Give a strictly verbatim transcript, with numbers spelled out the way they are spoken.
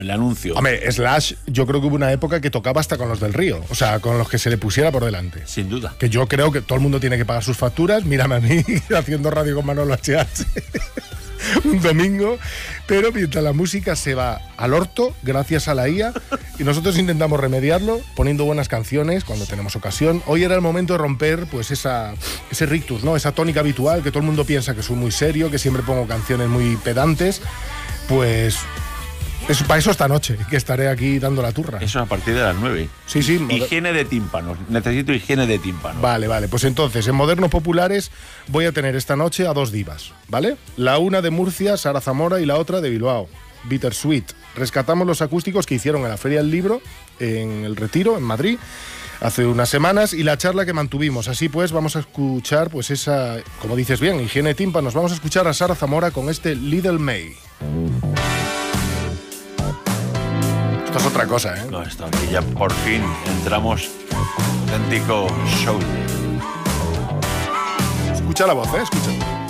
El anuncio. Hombre, Slash, yo creo que hubo una época que tocaba hasta con los del Río, o sea, con los que se le pusiera por delante. Sin duda. Que yo creo que todo el mundo tiene que pagar sus facturas, mírame a mí haciendo radio con Manolo H H un domingo, pero mientras la música se va al orto, gracias a la I A, y nosotros intentamos remediarlo poniendo buenas canciones cuando tenemos ocasión. Hoy era el momento de romper pues esa, ese rictus, ¿no? Esa tónica habitual, que todo el mundo piensa que soy muy serio, que siempre pongo canciones muy pedantes, pues... Eso, para eso esta noche, que estaré aquí dando la turra. Eso a partir de las nueve. Sí, sí. Higiene de tímpanos. Necesito higiene de tímpanos. Vale, vale. Pues entonces, en Modernos Populares voy a tener esta noche a dos divas, ¿vale? La una de Murcia, Sara Zamora, y la otra de Bilbao, Bittersweet. Rescatamos los acústicos que hicieron en la Feria del Libro, en El Retiro, en Madrid, hace unas semanas, y la charla que mantuvimos. Así pues, vamos a escuchar, pues esa, como dices bien, higiene de tímpanos. Vamos a escuchar a Sara Zamora con este Little May. Esto es otra cosa, ¿eh? No, esto aquí ya por fin entramos auténtico show. Escucha la voz, ¿eh? Escucha.